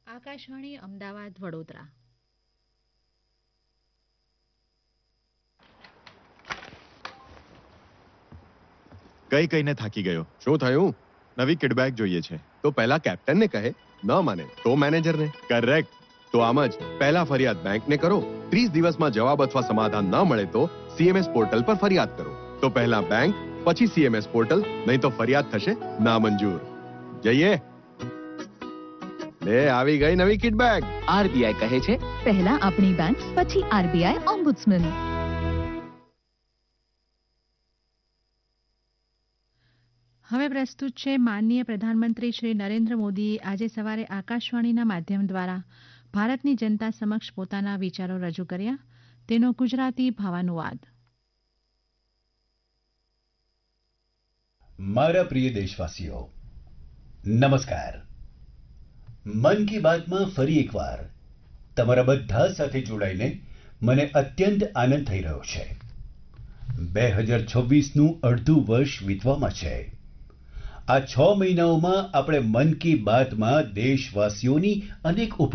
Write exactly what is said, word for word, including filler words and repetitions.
આકાશવાણી અમદાવાદ વડોદરા. કઈ કઈને થાકી ગયો. શું થયું? નવી કિડબેગ જોઈએ છે. તો પહેલા કેપ્ટનને કહે, ન માને તો મેનેજરને. કરેક્ટ. તો આમ જ પહેલા ફરિયાદ બેંકને કરો, ત્રીસ દિવસમાં જવાબ અથવા સમાધાન ન મળે તો સીએમએસ પોર્ટલ પર ફરિયાદ કરો. તો પહેલા બેંક, પછી સીએમએસ પોર્ટલ, નહીં તો ફરિયાદ થશે નામંજૂર. જઈએ. લે આવી ગઈ નવી કિડબેગ. આરબીઆઈ કહે છે, પહેલા આપણી બેંક, પછી આરબીઆઈ ઓમ્બુડ્સમેન. હવે પ્રસ્તુત છે માનનીય પ્રધાનમંત્રી શ્રી નરેન્દ્ર મોદીએ આજે સવારે આકાશવાણીના માધ્યમ દ્વારા ભારતની જનતા સમક્ષ પોતાના વિચારો રજૂ કર્યા, તેનો ગુજરાતી ભાવાનુવાદ. મારા પ્રિય દેશવાસીઓ, નમસ્કાર. મન કી બાતમાં ફરી એકવાર તમારા બધા સાથે જોડાઈને મને અત્યંત આનંદ થઈ રહ્યો છે. બે હજાર છવ્વીસનું અડધું વર્ષ વીતવામાં છે. આ છ મહિનાઓમાં આપણે મન કી બાતમાં દેશવાસીઓની અનેક